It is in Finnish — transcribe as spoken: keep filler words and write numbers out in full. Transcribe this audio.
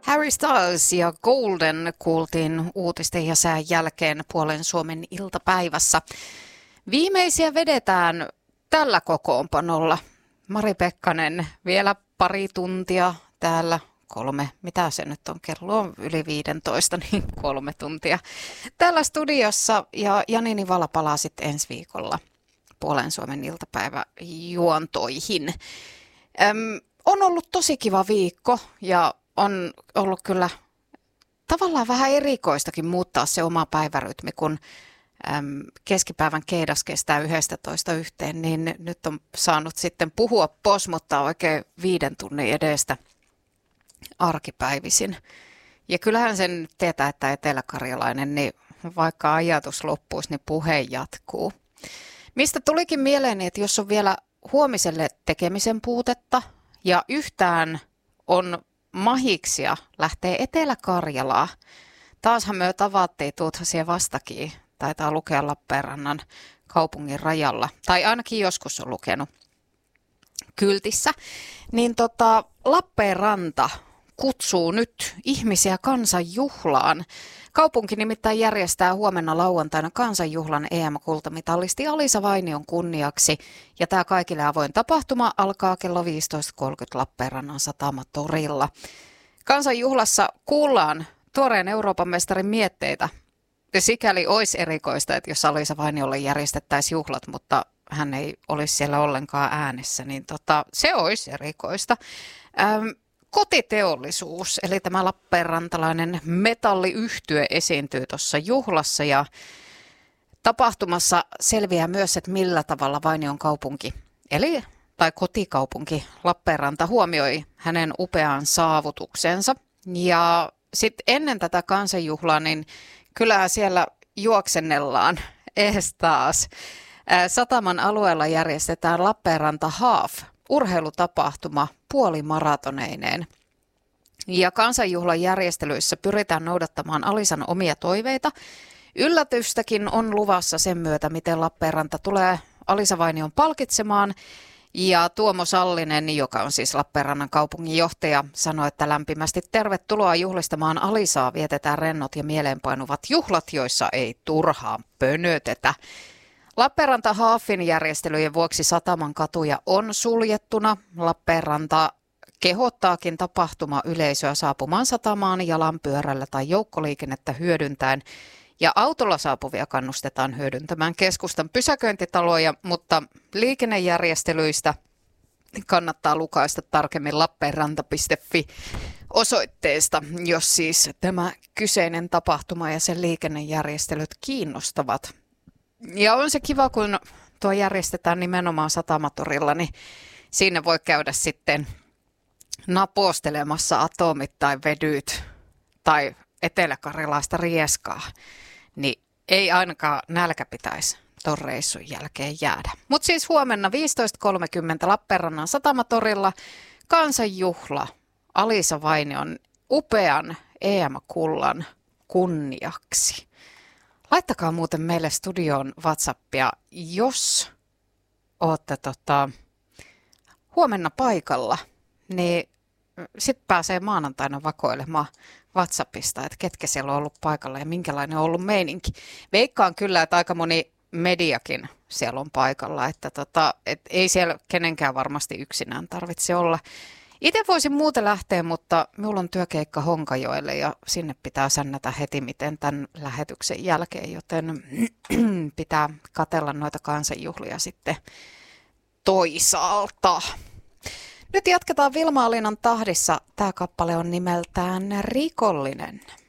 Harry Styles ja Golden kuultiin uutisten ja sään jälkeen Puolen Suomen iltapäivässä. Viimeisiä vedetään tällä kokoonpanolla. Mari Pekkanen vielä pari tuntia täällä. Kolme, mitä se nyt on, kello on yli viidentoista, niin kolme tuntia täällä studiossa. Ja Jani Nivala palaa sitten ensi viikolla Puolen Suomen iltapäiväjuontoihin. Öm, on ollut tosi kiva viikko ja on ollut kyllä tavallaan vähän erikoistakin muuttaa se oma päivärytmi, kun äm, keskipäivän keidas kestää yhdestätoista yhteen, niin nyt on saanut sitten puhua posmuttaa oikein viiden tunnin edestä arkipäivisin. Ja kyllähän sen tietää, että eteläkarjalainen, niin vaikka ajatus loppuisi, niin puhe jatkuu. Mistä tulikin mieleeni, että jos on vielä huomiselle tekemisen puutetta ja yhtään on mahiksia lähtee Etelä-Karjalaa. Taashan me tavattiin, tuuthan siihen vastakin. Taitaa lukea Lappeenrannan kaupungin rajalla. Tai ainakin joskus on lukenut kyltissä. Niin tota, Lappeenranta kutsuu nyt ihmisiä kansanjuhlaan. Kaupunki nimittäin järjestää huomenna lauantaina kansanjuhlan E M-kultamitalisti Alisa Vainion kunniaksi. Ja tämä kaikille avoin tapahtuma alkaa kello viisitoista kolmekymmentä Lappeenrannan satamatorilla. Kansanjuhlassa kuullaan tuoreen Euroopan mestarin mietteitä. Ja sikäli olisi erikoista, että jos Alisa Vainiolle järjestettäisiin juhlat, mutta hän ei olisi siellä ollenkaan äänessä, niin tota, se olisi erikoista. Ähm, Kotiteollisuus, eli tämä lappeenrantalainen metalliyhtye esiintyy tuossa juhlassa ja tapahtumassa selviää myös, että millä tavalla Vainion kaupunki, eli tai kotikaupunki Lappeenranta huomioi hänen upean saavutuksensa. Ja sitten ennen tätä kansanjuhlaa, niin kyllä siellä juoksennellaan ees taas. Sataman alueella järjestetään Lappeenranta Half urheilutapahtuma puolimaratoneineen. Ja kansanjuhlan järjestelyissä pyritään noudattamaan Alisan omia toiveita. Yllätystäkin on luvassa sen myötä, miten Lappeenranta tulee Alisa Vainion palkitsemaan. Ja Tuomo Sallinen, joka on siis Lappeenrannan kaupunginjohtaja, sanoi, että lämpimästi tervetuloa juhlistamaan Alisaa. Vietetään rennot ja mieleenpainuvat juhlat, joissa ei turhaan pönötetä. Lappeenranta Haafin järjestelyjen vuoksi Sataman katuja on suljettuna. Lappeenranta kehottaakin tapahtuma yleisöä saapumaan satamaan jalanpyörällä tai joukkoliikennettä hyödyntäen. Ja autolla saapuvia kannustetaan hyödyntämään keskustan pysäköintitaloja, mutta liikennejärjestelyistä kannattaa lukaista tarkemmin lappeenranta piste fi osoitteesta, jos siis tämä kyseinen tapahtuma ja sen liikennejärjestelyt kiinnostavat. Ja on se kiva, kun tuo järjestetään nimenomaan Satamatorilla, niin siinä voi käydä sitten napostelemassa atomit tai vedyt tai eteläkarjalaista rieskaa. Niin ei ainakaan nälkä pitäisi ton reissun jälkeen jäädä. Mutta siis huomenna viisitoista kolmekymmentä Lappeenrannan Satamatorilla kansanjuhla Alisa Vainion upean E M-kullan kunniaksi. Laittakaa muuten meille studioon WhatsAppia, jos olette tota, huomenna paikalla, niin sitten pääsee maanantaina vakoilemaan WhatsAppista, että ketkä siellä on ollut paikalla ja minkälainen on ollut meininki. Veikkaan kyllä, että aika moni mediakin siellä on paikalla, että tota, et ei siellä kenenkään varmasti yksinään tarvitse olla. Itse voisin muuten lähteä, mutta minulla on työkeikka Honkajoelle ja sinne pitää sännätä heti miten tämän lähetyksen jälkeen, joten pitää katsella noita kansanjuhlia sitten toisaalta. Nyt jatketaan Vilma Alinan tahdissa. Tämä kappale on nimeltään Rikollinen.